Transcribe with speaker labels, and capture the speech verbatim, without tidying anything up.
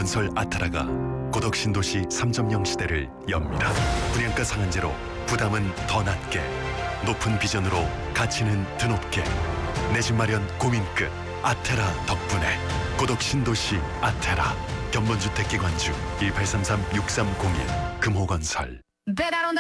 Speaker 1: 금호건설 아테라가 고덕신도시 삼 점 영 시대를 엽니다. 분양가 상한제로 부담은 더 낮게, 높은 비전으로 가치는 드높게, 내 집 마련 고민 끝 아테라 덕분에 고덕신도시 아테라. 견본주택 기관주 일팔삼삼 육삼공일 금호건설.
Speaker 2: Bet out on the